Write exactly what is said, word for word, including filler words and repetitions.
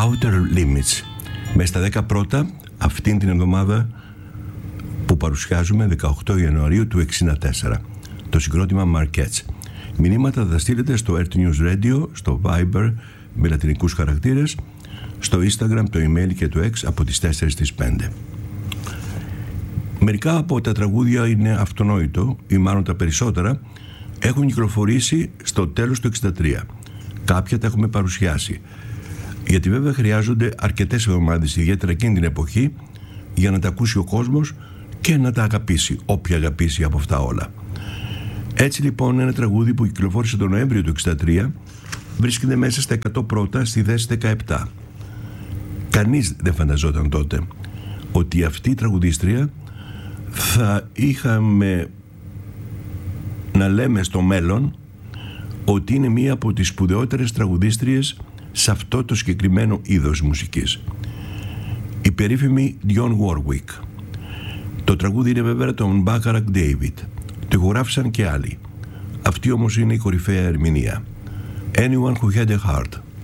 Outer Limits. Μες στα δέκα πρώτα αυτήν την εβδομάδα που παρουσιάζουμε δεκαοκτώ Ιανουαρίου του εξήντα τέσσερα. Το συγκρότημα Marquette. Μηνύματα θα στείλετε στο Earth News Radio, στο Viber με λατινικούς χαρακτήρες, στο Instagram, το email και το X από τις τέσσερις στις πέντε. Μερικά από τα τραγούδια είναι αυτονόητο, ή μάλλον τα περισσότερα, έχουν κυκλοφορήσει στο τέλος του εξήντα τρία. Κάποια τα έχουμε παρουσιάσει. Γιατί βέβαια χρειάζονται αρκετές εβδομάδες, ιδιαίτερα εκείνη την εποχή, για να τα ακούσει ο κόσμος και να τα αγαπήσει, όποια αγαπήσει από αυτά όλα. Έτσι λοιπόν ένα τραγούδι που κυκλοφόρησε τον Νοέμβριο του εξήντα τρία βρίσκεται μέσα στα εκατό πρώτα στη θέση δεκαεπτά. Κανείς δεν φανταζόταν τότε ότι αυτή η τραγουδίστρια θα είχαμε να λέμε στο μέλλον ότι είναι μία από τις σπουδαιότερες τραγουδίστριες σε αυτό το συγκεκριμένο είδος μουσικής. Η περίφημη Dionne Warwick. Το τραγούδι είναι βέβαια τον Bacharach David. Το ηχογράφησαν και άλλοι. Αυτή όμως είναι η κορυφαία ερμηνεία. Anyone who had a heart.